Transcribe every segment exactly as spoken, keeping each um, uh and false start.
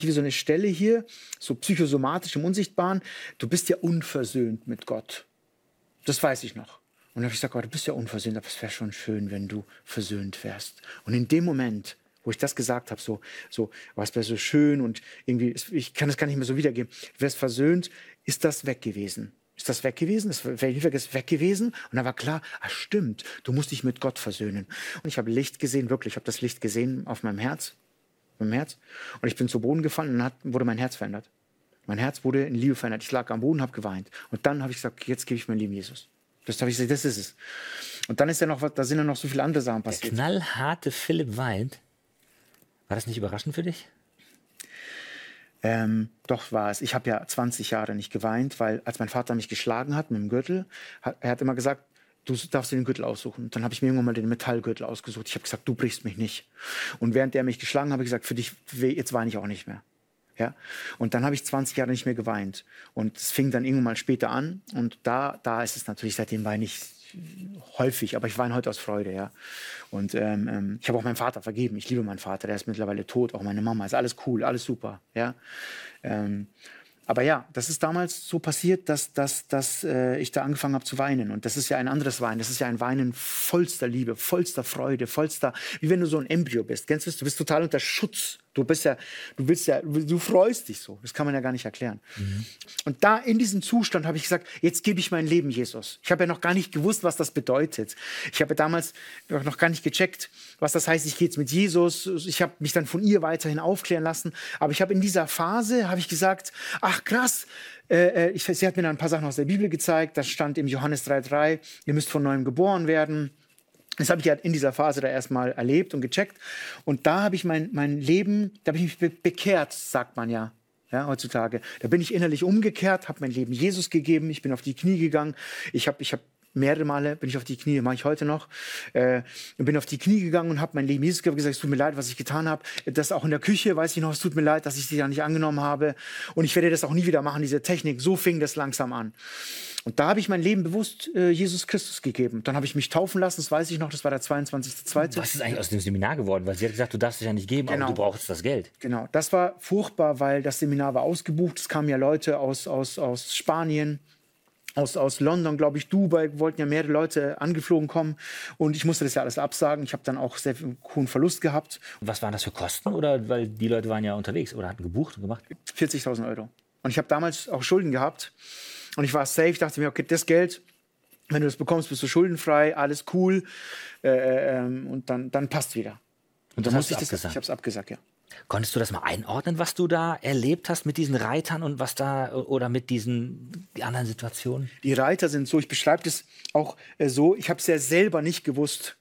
wie so eine Stelle hier, so psychosomatisch im Unsichtbaren. Du bist ja unversöhnt mit Gott. Das weiß ich noch. Und dann habe ich gesagt, oh, du bist ja unversöhnt, aber es wäre schon schön, wenn du versöhnt wärst. Und in dem Moment, wo ich das gesagt habe, so, so, oh, es wäre so schön und irgendwie, ich kann das gar nicht mehr so wiedergeben, du wärst versöhnt, ist das weg gewesen. Ist das weg gewesen? Das Hilfe ist weg gewesen. Und dann war klar, ah, stimmt, du musst dich mit Gott versöhnen. Und ich habe Licht gesehen, wirklich, ich habe das Licht gesehen auf meinem Herz, auf meinem Herz. Und ich bin zu Boden gefallen und dann hat, wurde mein Herz verändert. Mein Herz wurde in Liebe verändert. Ich lag am Boden, habe geweint. Und dann habe ich gesagt, jetzt gebe ich mein Leben Jesus. Das habe ich gesagt, das ist es. Und dann ist ja noch, da sind ja noch so viele andere Sachen passiert. Der knallharte Philipp weint. War das nicht überraschend für dich? Ähm, doch war es. Ich habe ja zwanzig Jahre nicht geweint, weil als mein Vater mich geschlagen hat mit dem Gürtel, hat, er hat immer gesagt, du darfst dir den Gürtel aussuchen. Und dann habe ich mir irgendwann mal den Metallgürtel ausgesucht. Ich habe gesagt, du brichst mich nicht. Und während er mich geschlagen hat, habe ich gesagt, für dich, jetzt weine ich auch nicht mehr. Ja? Und dann habe ich zwanzig Jahre nicht mehr geweint. Und es fing dann irgendwann mal später an. Und da, da ist es natürlich, seitdem weine ich häufig, aber ich weine heute aus Freude, ja. Und ähm, ähm, ich habe auch meinen Vater vergeben. Ich liebe meinen Vater, der ist mittlerweile tot, auch meine Mama. Ist alles cool, alles super, ja. Ähm, aber ja, das ist damals so passiert, dass, dass, dass äh, ich da angefangen habe zu weinen. Und das ist ja ein anderes Weinen. Das ist ja ein Weinen vollster Liebe, vollster Freude, vollster, wie wenn du so ein Embryo bist. Kennst du das? Du bist total unter Schutz. Du bist ja, du willst ja, du freust dich so. Das kann man ja gar nicht erklären. Mhm. Und da in diesem Zustand habe ich gesagt, jetzt gebe ich mein Leben Jesus. Ich habe ja noch gar nicht gewusst, was das bedeutet. Ich habe ja damals noch gar nicht gecheckt, was das heißt, ich gehe jetzt mit Jesus. Ich habe mich dann von ihr weiterhin aufklären lassen. Aber ich habe in dieser Phase, habe ich gesagt, ach krass, äh, ich, sie hat mir dann ein paar Sachen aus der Bibel gezeigt. Da stand im Johannes drei drei, ihr müsst von neuem geboren werden. Das habe ich halt in dieser Phase da erstmal erlebt und gecheckt. Und da habe ich mein, mein Leben, da habe ich mich be- bekehrt, sagt man ja, ja, heutzutage. Da bin ich innerlich umgekehrt, habe mein Leben Jesus gegeben, ich bin auf die Knie gegangen. Ich habe ich hab mehrere Male bin ich auf die Knie, mache ich heute noch, äh, bin auf die Knie gegangen und habe mein Leben Jesus gegeben, gesagt, es tut mir leid, was ich getan habe. Das auch in der Küche, weiß ich noch, es tut mir leid, dass ich sie da nicht angenommen habe. Und ich werde das auch nie wieder machen, diese Technik. So fing das langsam an. Und da habe ich mein Leben bewusst äh, Jesus Christus gegeben. Dann habe ich mich taufen lassen, das weiß ich noch, das war der zweiundzwanzigste zweite Was ist eigentlich aus dem Seminar geworden? Weil sie hat gesagt, du darfst dich ja nicht geben, genau. aber du brauchst das Geld. Genau, das war furchtbar, weil das Seminar war ausgebucht. Es kamen ja Leute aus, aus, aus Spanien, aus, aus London, glaube ich, Dubai, wollten ja mehrere Leute angeflogen kommen. Und ich musste das ja alles absagen. Ich habe dann auch sehr viel hohen Verlust gehabt. Was waren das für Kosten? Oder weil die Leute waren ja unterwegs oder hatten gebucht und gemacht? vierzigtausend Euro. Und ich habe damals auch Schulden gehabt. Und ich war safe, ich dachte mir, okay, das Geld, wenn du das bekommst, bist du schuldenfrei, alles cool. Äh, ähm, und dann, dann passt wieder. Und, und dann dann musste musste ich das, ich habe es abgesagt, ja. Konntest du das mal einordnen, was du da erlebt hast mit diesen Reitern und was da oder mit diesen anderen Situationen? Die Reiter sind so, ich beschreibe das auch äh, so, ich habe es ja selber nicht gewusst.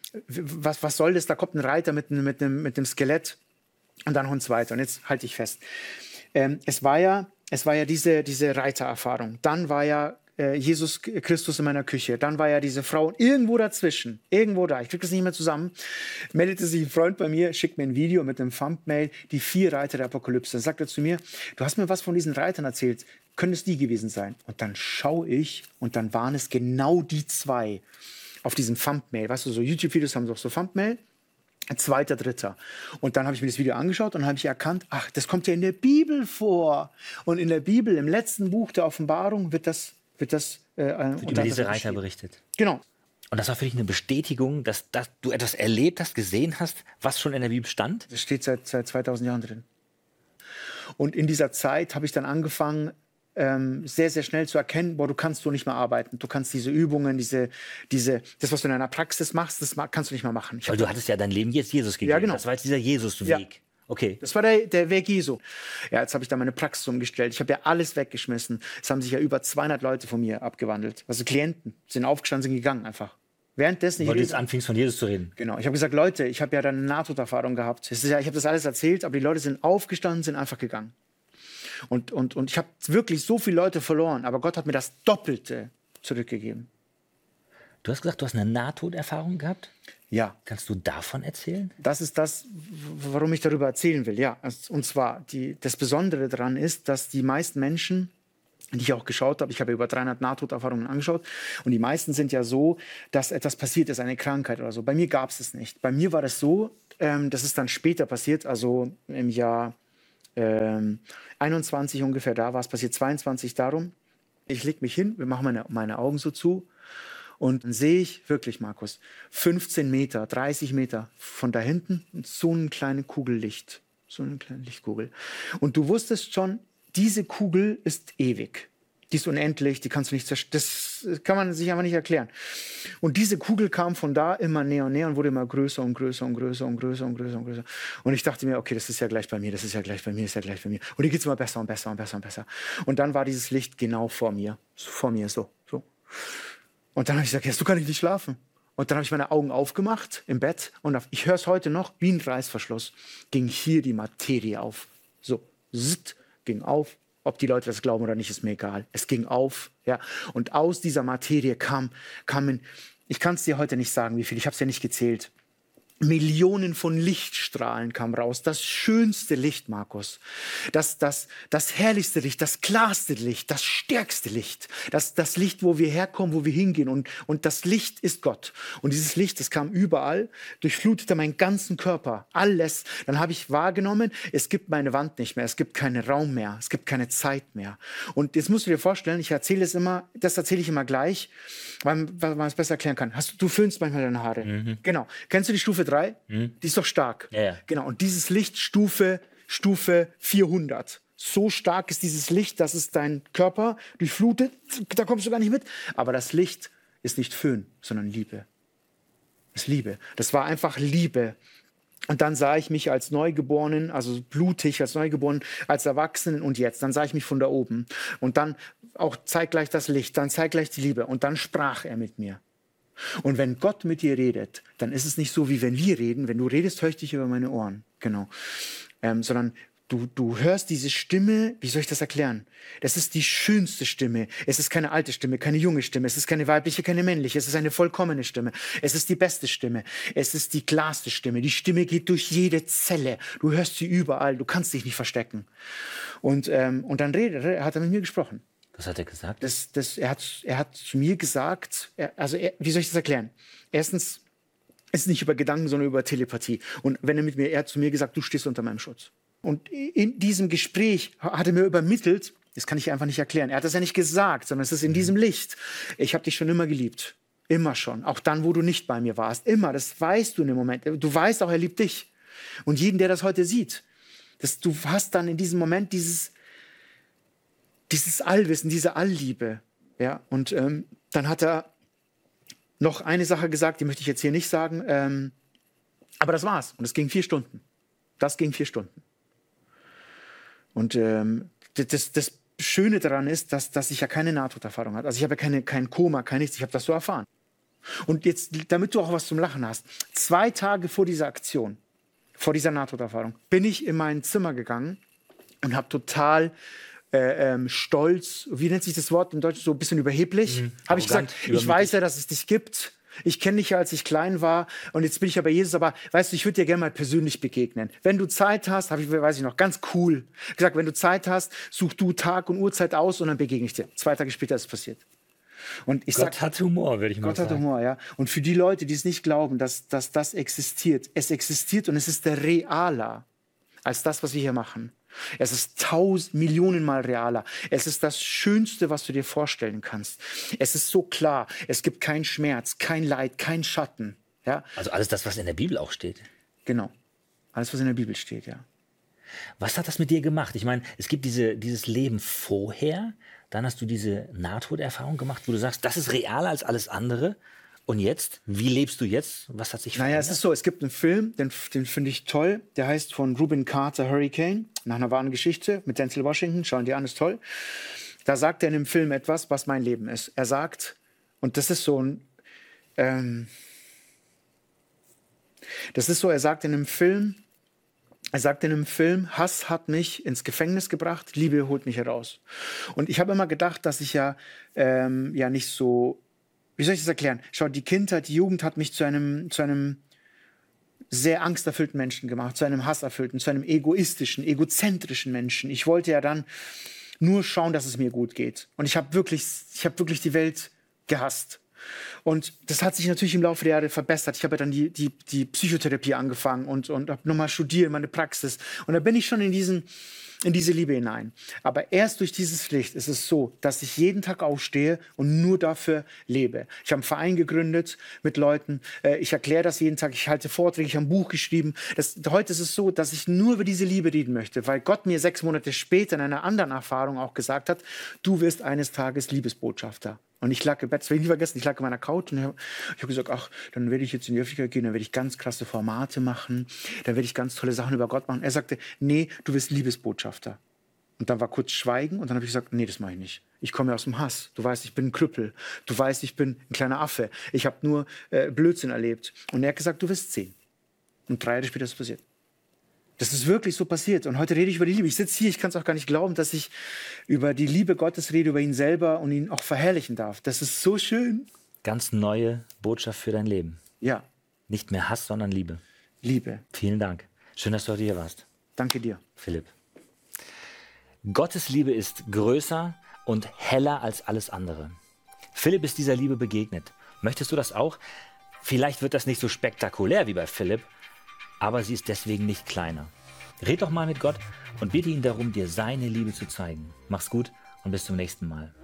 Was, was soll das? Da kommt ein Reiter mit, mit, einem, mit einem Skelett und dann noch ein zweiter. Und jetzt halte ich fest. Ähm, es war ja, es war ja diese, diese Reitererfahrung. Dann war ja äh, Jesus Christus in meiner Küche. Dann war ja diese Frau. Und irgendwo dazwischen, irgendwo da, ich kriege das nicht mehr zusammen, meldete sich ein Freund bei mir, schickt mir ein Video mit einem Thumbnail, die vier Reiter der Apokalypse. Dann sagt er zu mir, du hast mir was von diesen Reitern erzählt. Können es die gewesen sein? Und dann schaue ich und dann waren es genau die zwei auf diesem Thumbnail. Weißt du, so YouTube-Videos haben doch so Thumbnail. Zweiter, dritter. Und dann habe ich mir das Video angeschaut und habe ich erkannt, ach, das kommt ja in der Bibel vor. Und in der Bibel, im letzten Buch der Offenbarung, wird das, wird das äh, wird über diese Reiter berichtet. Genau. Und das war für dich eine Bestätigung, dass, dass du etwas erlebt hast, gesehen hast, was schon in der Bibel stand? Das steht seit, seit zweitausend Jahren drin. Und in dieser Zeit habe ich dann angefangen, Ähm, sehr, sehr schnell zu erkennen, boah, du kannst so nicht mehr arbeiten. Du kannst diese Übungen, diese, diese, das, was du in deiner Praxis machst, das kannst du nicht mehr machen. Ich Weil du hattest ja dein Leben jetzt Jesus gegeben. Ja, genau. Das war jetzt dieser Jesus-Weg. Ja. Okay. Das war der, der Weg Jesu. Ja, jetzt habe ich da meine Praxis umgestellt. Ich habe ja alles weggeschmissen. Es haben sich ja über zweihundert Leute von mir abgewandelt. Also Klienten sind aufgestanden, sind gegangen einfach. Währenddessen Weil du jetzt anfingst, von Jesus zu reden. Genau. Ich habe gesagt, Leute, ich habe ja dann eine Nahtoderfahrung gehabt. Es ist ja, ich habe das alles erzählt, aber die Leute sind aufgestanden, sind einfach gegangen. Und, und, und ich habe wirklich so viele Leute verloren, aber Gott hat mir das Doppelte zurückgegeben. Du hast gesagt, du hast eine Nahtoderfahrung gehabt? Ja. Kannst du davon erzählen? Das ist das, warum ich darüber erzählen will, ja. Und zwar, die, das Besondere daran ist, dass die meisten Menschen, die ich auch geschaut habe, ich habe über dreihundert Nahtoderfahrungen angeschaut, und die meisten sind ja so, dass etwas passiert ist, eine Krankheit oder so. Bei mir gab es es nicht. Bei mir war das so, ähm, das ist dann später passiert, also im Jahr ähm, einundzwanzig ungefähr da war es passiert, zweiundzwanzig darum. Ich leg mich hin, wir machen meine, meine Augen so zu und dann sehe ich wirklich, Markus, fünfzehn Meter, dreißig Meter von da hinten so eine kleine Kugel Licht. So eine kleine Lichtkugel. Und du wusstest schon, diese Kugel ist ewig. Die ist unendlich, die kannst du nicht zerstören. Das kann man sich einfach nicht erklären. Und diese Kugel kam von da immer näher und näher und wurde immer größer und größer und größer und größer und größer und größer. Und ich dachte mir, okay, das ist ja gleich bei mir, das ist ja gleich bei mir, das ist ja gleich bei mir. Und die geht es immer besser und besser und besser und besser. Und dann war dieses Licht genau vor mir. Vor mir, so. so. Und dann habe ich gesagt, ja, so kann ich nicht schlafen. Und dann habe ich meine Augen aufgemacht im Bett und ich höre es heute noch, wie ein Reißverschluss, ging hier die Materie auf. So, zitt, ging auf. Ob die Leute das glauben oder nicht, ist mir egal. Es ging auf, ja. Und aus dieser Materie kam, kamen, ich kann es dir heute nicht sagen, wie viel, ich habe es ja nicht gezählt. Millionen von Lichtstrahlen kamen raus. Das schönste Licht, Markus. Das, das, das herrlichste Licht, das klarste Licht, das stärkste Licht. Das, das Licht, wo wir herkommen, wo wir hingehen. Und, und das Licht ist Gott. Und dieses Licht, das kam überall, durchflutete meinen ganzen Körper. Alles. Dann habe ich wahrgenommen, es gibt meine Wand nicht mehr. Es gibt keinen Raum mehr. Es gibt keine Zeit mehr. Und jetzt musst du dir vorstellen, ich erzähle es immer, das erzähle ich immer gleich, weil, weil man es besser erklären kann. Hast, du föhnst manchmal deine Haare. Mhm. Genau. Kennst du die Stufe drei? Hm. Die ist doch stark. Ja, ja. Genau. Und dieses Licht Stufe, Stufe vierhundert. So stark ist dieses Licht, dass es deinen Körper durchflutet. Da kommst du gar nicht mit. Aber das Licht ist nicht Föhn, sondern Liebe. Das ist Liebe. Das war einfach Liebe. Und dann sah ich mich als Neugeborenen, also blutig als Neugeborenen, als Erwachsenen und jetzt. Dann sah ich mich von da oben. Und dann auch zeitgleich das Licht, dann zeitgleich die Liebe. Und dann sprach er mit mir. Und wenn Gott mit dir redet, dann ist es nicht so, wie wenn wir reden. Wenn du redest, höre ich dich über meine Ohren. Genau. Ähm, sondern du, du hörst diese Stimme, wie soll ich das erklären? Das ist die schönste Stimme. Es ist keine alte Stimme, keine junge Stimme. Es ist keine weibliche, keine männliche. Es ist eine vollkommene Stimme. Es ist die beste Stimme. Es ist die klarste Stimme. Die Stimme geht durch jede Zelle. Du hörst sie überall. Du kannst dich nicht verstecken. Und, ähm, und dann redet, hat er mit mir gesprochen. Was hat er gesagt? Das, das, er, hat, er hat zu mir gesagt, er, also er, wie soll ich das erklären? Erstens, es ist nicht über Gedanken, sondern über Telepathie. Und wenn er mit mir, er hat zu mir gesagt, du stehst unter meinem Schutz. Und in diesem Gespräch hat er mir übermittelt, das kann ich einfach nicht erklären. Er hat das ja nicht gesagt, sondern es ist in diesem Licht. Ich habe dich schon immer geliebt. Immer schon. Auch dann, wo du nicht bei mir warst. Immer. Das weißt du in dem Moment. Du weißt auch, er liebt dich. Und jeden, der das heute sieht, dass du hast dann in diesem Moment dieses Dieses Allwissen, diese Allliebe. Ja? Und ähm, dann hat er noch eine Sache gesagt, die möchte ich jetzt hier nicht sagen. Ähm, aber das war's. Und es ging vier Stunden. Das ging vier Stunden. Und ähm, das, das Schöne daran ist, dass, dass ich ja keine Nahtoderfahrung hatte. Also ich habe ja keine, kein Koma, kein nichts. Ich habe das so erfahren. Und jetzt, damit du auch was zum Lachen hast, zwei Tage vor dieser Aktion, vor dieser Nahtoderfahrung, bin ich in mein Zimmer gegangen und habe total Äh, ähm, stolz, wie nennt sich das Wort im Deutschen, so ein bisschen überheblich, mhm. habe ich gesagt, ich weiß ja, dass es dich gibt. Ich kenne dich ja, als ich klein war und jetzt bin ich ja bei Jesus, aber weißt du, ich würde dir gerne mal persönlich begegnen. Wenn du Zeit hast, habe ich, weiß ich noch, ganz cool gesagt, wenn du Zeit hast, such du Tag und Uhrzeit aus und dann begegne ich dir. Zwei Tage später ist es passiert. Und ich Gott sag, hat Humor, würde ich mal Gott sagen. Gott hat Humor, ja. Und für die Leute, die es nicht glauben, dass, dass das existiert, es existiert und es ist realer als das, was wir hier machen. Es ist tausend Millionen Mal realer. Es ist das Schönste, was du dir vorstellen kannst. Es ist so klar. Es gibt keinen Schmerz, kein Leid, kein Schatten. Ja? Also alles das, was in der Bibel auch steht. Genau. Alles, was in der Bibel steht, ja. Was hat das mit dir gemacht? Ich meine, es gibt diese, dieses Leben vorher, dann hast du diese Nahtoderfahrung gemacht, wo du sagst, das ist realer als alles andere. Und jetzt? Wie lebst du jetzt? Was hat sich verändert? Naja, es ist so, es gibt einen Film, den, den finde ich toll. Der heißt von Reuben Carter Hurricane, nach einer wahren Geschichte mit Denzel Washington. Schauen die an, ist toll. Da sagt er in dem Film etwas, was mein Leben ist. Er sagt, und das ist so ein, ähm, das ist so, er sagt in einem Film, er sagt in einem Film, Hass hat mich ins Gefängnis gebracht, Liebe holt mich heraus. Und ich habe immer gedacht, dass ich ja, ähm, ja nicht so, wie soll ich das erklären? Schau, die Kindheit, die Jugend hat mich zu einem, zu einem sehr angsterfüllten Menschen gemacht, zu einem hasserfüllten, zu einem egoistischen, egozentrischen Menschen. Ich wollte ja dann nur schauen, dass es mir gut geht. Und ich habe wirklich, ich habe wirklich die Welt gehasst. Und das hat sich natürlich im Laufe der Jahre verbessert. Ich habe ja dann die, die, die Psychotherapie angefangen und, und habe nochmal studiert, meine Praxis. Und da bin ich schon in diesen in diese Liebe hinein. Aber erst durch dieses Licht ist es so, dass ich jeden Tag aufstehe und nur dafür lebe. Ich habe einen Verein gegründet mit Leuten. Ich erkläre das jeden Tag. Ich halte Vorträge. Ich habe ein Buch geschrieben. Das, heute ist es so, dass ich nur über diese Liebe reden möchte, weil Gott mir sechs Monate später in einer anderen Erfahrung auch gesagt hat, du wirst eines Tages Liebesbotschafter. Und ich lag im Bett, das will ich nie vergessen, ich lag in meiner Couch und ich habe hab gesagt, ach, dann werde ich jetzt in die Öffentlichkeit gehen, dann werde ich ganz krasse Formate machen, dann werde ich ganz tolle Sachen über Gott machen. Er sagte, nee, du wirst Liebesbotschafter. Und dann war kurz Schweigen und dann habe ich gesagt, nee, das mache ich nicht. Ich komme ja aus dem Hass. Du weißt, ich bin ein Krüppel. Du weißt, ich bin ein kleiner Affe. Ich habe nur äh, Blödsinn erlebt. Und er hat gesagt, du wirst zehn. Und drei Jahre später ist es passiert. Das ist wirklich so passiert. Und heute rede ich über die Liebe. Ich sitze hier, ich kann es auch gar nicht glauben, dass ich über die Liebe Gottes rede, über ihn selber und ihn auch verherrlichen darf. Das ist so schön. Ganz neue Botschaft für dein Leben. Ja. Nicht mehr Hass, sondern Liebe. Liebe. Vielen Dank. Schön, dass du heute hier warst. Danke dir. Philipp. Gottes Liebe ist größer und heller als alles andere. Philipp ist dieser Liebe begegnet. Möchtest du das auch? Vielleicht wird das nicht so spektakulär wie bei Philipp, aber sie ist deswegen nicht kleiner. Red doch mal mit Gott und bitte ihn darum, dir seine Liebe zu zeigen. Mach's gut und bis zum nächsten Mal.